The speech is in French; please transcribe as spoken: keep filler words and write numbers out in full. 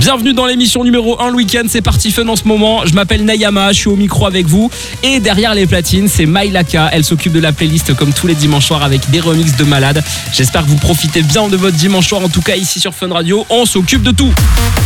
Bienvenue dans l'émission numéro un le week-end, c'est parti fun en ce moment. Je m'appelle Nayama, je suis au micro avec vous. Et derrière les platines, c'est Mailaka. Elle s'occupe de la playlist comme tous les dimanches soirs avec des remixes de malades. J'espère que vous profitez bien de votre dimanche soir. En tout cas, ici sur Fun Radio, on s'occupe de tout.